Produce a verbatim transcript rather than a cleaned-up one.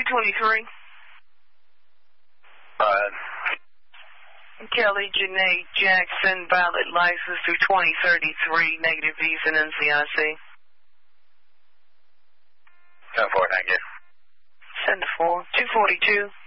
twenty-three. Uh, Kelly Janae Jackson, valid license through twenty thirty-three, negative visa and N C I C. ten four, thank you. Send the four. two forty-two.